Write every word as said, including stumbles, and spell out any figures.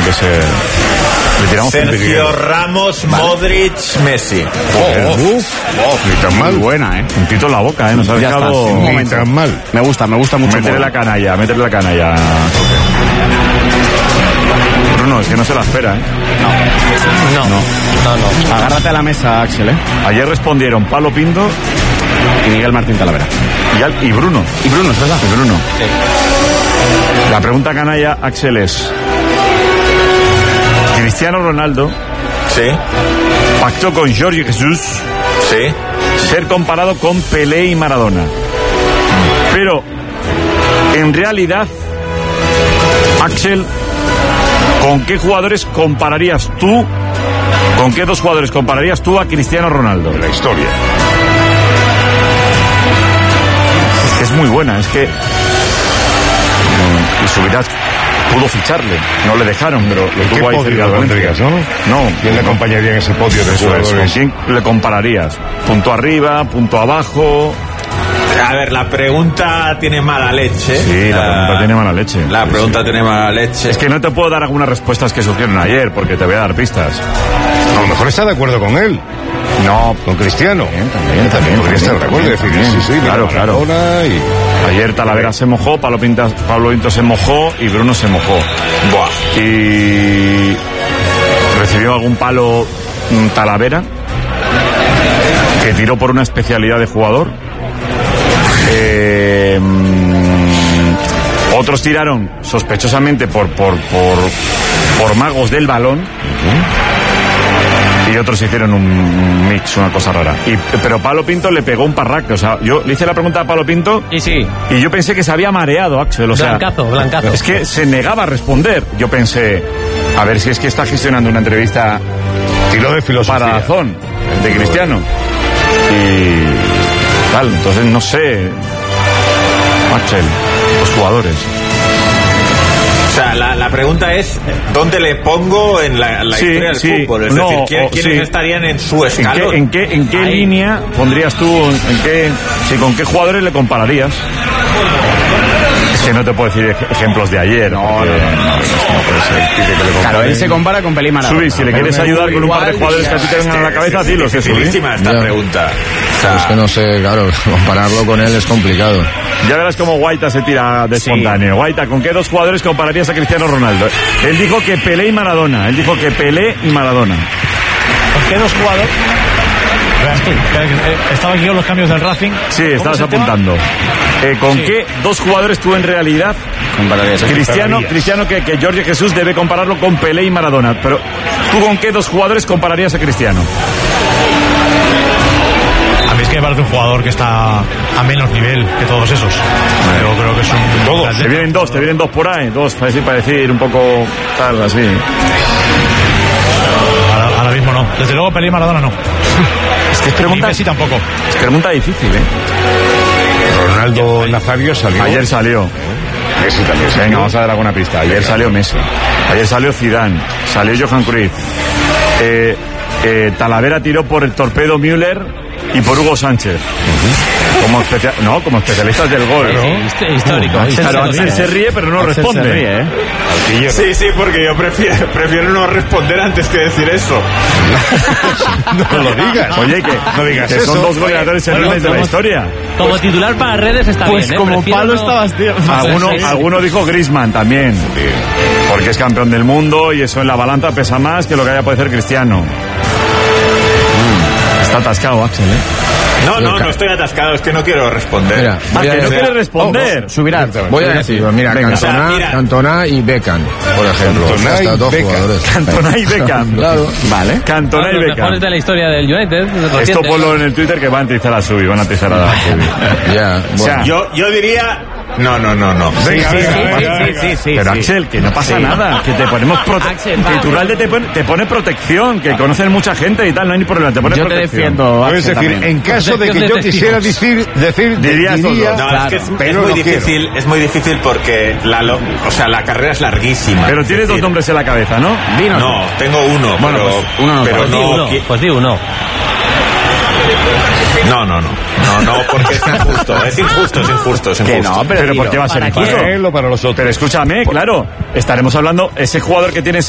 que ser. Le tiramos Sergio Ramos, vale. Modric, Messi. Oh, oh, oh, oh, ni tan mal. Muy buena, ¿eh? Un tito en la boca, ¿eh? Nos ha ya dejado... Está, un momento. Ni tan mal. Me gusta, me gusta mucho. Métele la canalla, métele la canalla. Bruno, es que no se la espera, ¿eh? No. No, no, no. no. Agárrate a la mesa, Axel, ¿eh? Ayer respondieron Pablo Pinto y Miguel Martín Talavera. Y, al, y Bruno. Y Bruno, es verdad. Y Bruno. Sí. La pregunta canalla, Axel, es... Cristiano Ronaldo... Sí. Pactó con Jorge Jesús... Sí. Ser comparado con Pelé y Maradona. Pero, en realidad, Axel, ¿con qué jugadores compararías tú? ¿Con qué dos jugadores compararías tú a Cristiano Ronaldo? En la historia. Es que es muy buena, es que... Y Subirás pudo ficharle, no le dejaron, pero lo tuvo ahí cerca de Valencia, ¿no? No. ¿Quién le acompañaría en ese podio de jugadores? ¿Con quién le compararías? ¿Punto arriba, punto abajo? A ver, la pregunta tiene mala leche. Sí, la uh, pregunta tiene mala leche. La sí, pregunta sí. tiene mala leche. Es que no te puedo dar algunas respuestas que surgieron ayer, porque te voy a dar pistas. A lo mejor está de acuerdo con él. No, con Cristiano. También, también, también. Podría estar de acuerdo y decir, sí, sí, claro, claro. Y... Ayer Talavera se mojó, Pablo Pinto, Pablo Pinto se mojó y Bruno se mojó. Buah. Y recibió algún palo Talavera, que tiró por una especialidad de jugador. Eh, otros tiraron sospechosamente por, por, por, por magos del balón. Uh-huh. Y otros hicieron un mix, una cosa rara. Y, pero Pablo Pinto le pegó un parraque. O sea, yo le hice la pregunta a Pablo Pinto. Y sí. Y yo pensé que se había mareado, Axel. O sea, blancazo, blancazo. Es que se negaba a responder. Yo pensé, a ver si es que está gestionando una entrevista. Tiro de filosofía. Para Dazón, de Cristiano. Y tal, entonces no sé. Axel, los jugadores. O sea, la, la pregunta es, ¿dónde le pongo en la, la sí, historia del sí, fútbol? Es no, decir, ¿quién, o, ¿quiénes sí. estarían en su escalón? ¿En qué, en qué, en qué línea pondrías tú, en qué, si con qué jugadores le compararías? Es que no te puedo decir ejemplos de ayer. No, no, no, no, no, no puede ser. Claro, él se compara con Pelé y Maradona. Subi, si le quieres ayudar con un par de jugadores que a ti te vengan a la cabeza, dilo. Es dificilísima esta ya. pregunta. O sea, es que no sé, claro, compararlo con él es complicado. Ya verás cómo Guaita se tira de sí. espontáneo. Guaita, ¿con qué dos jugadores compararías a Cristiano Ronaldo? Él dijo que Pelé y Maradona. Él dijo que Pelé y Maradona. ¿Con qué dos jugadores? Verás tú, estaba aquí con los cambios del Racing. Sí, estabas apuntando. Eh, ¿Con sí. qué dos jugadores tú en realidad compararías? Cristiano, Cristiano que, que Jorge Jesús debe compararlo con Pelé y Maradona. Pero ¿tú con qué dos jugadores compararías a Cristiano? A mí es que me parece un jugador que está a menos nivel que todos esos. Pero creo que son todos. Te vienen dos, te vienen dos por ahí, dos para decir, para decir un poco tal, así. Ahora, ahora mismo no. Desde luego Pelé y Maradona no. Es que es pregunta, Messi tampoco. Es pregunta difícil, ¿eh? Ronaldo Nazario salió. Ayer salió. Messi también. Venga, vamos a dar alguna pista. Ayer salió Messi. Ayer salió Zidane. Salió Johan Cruyff. Eh, eh, Talavera tiró por el torpedo Müller y por Hugo Sánchez. Uh-huh. Como especia- no, como especialistas del gol. Claro. Sí, histórico. Uh, Axel, claro, Axel se ríe, pero no Axel responde. Se ríe, ¿eh? Sí, sí, porque yo prefiero, prefiero no responder antes que decir eso. No lo digas. Oye, que, no digas que eso. son dos goleadores enormes bueno, de la historia. Como titular para redes está pues bien, ¿eh? Como Prefiero palo no... estabas, tío. Alguno, alguno dijo Griezmann también. Porque es campeón del mundo y eso en la balanza pesa más que lo que haya podido hacer Cristiano. Mm, está atascado, Axel, ¿eh? No, no, no estoy atascado, es que no quiero responder. Mira, ah, que no quieres responder. Oh, oh, subirá. Voy a decir, mira, Venga, Cantona, o sea, mira. Cantona y Beckham, por ejemplo. Cantona Hasta y dos Beckham. jugadores. Cantona y Beckham. Claro. Vale. Cantona Uno y de los Beckham. mejores de la historia del United. Reciente. Esto ponlo en el Twitter que van a atizar a Subi, van a atizar a Subi. Ya, bueno. O sea, Yo, yo diría... No, no, no, no. Venga, Sí, venga, sí, venga, sí, venga. sí, sí, sí, pero sí. Axel, que no pasa Sí. nada, que te ponemos prote- Axel, que va. Iturralde te pone, te pone protección, que conocen mucha gente y tal, no hay ni problema, te pone Yo te protección. defiendo, Puedes Axel, decir, también. en caso de que yo Protección de quisiera testigos. decir, decir Diría estos diría, dos. No, Claro, es que es, pero es no muy quiero. difícil, es muy difícil porque la, lo, o sea, la carrera es larguísima. Pero tienes Es dos decir, nombres en la cabeza, ¿no? Dinos. No, tengo uno, Bueno, pero, pues uno no, pero pues di no, uno, qui- pues di uno. no, no, no, no, no, porque es injusto, es injusto, es injusto, es injusto. Que no, pero Pero dilo. ¿por qué va a ser ¿Para injusto? para él o para los otros. Pero escúchame, claro, estaremos hablando, ese jugador que tiene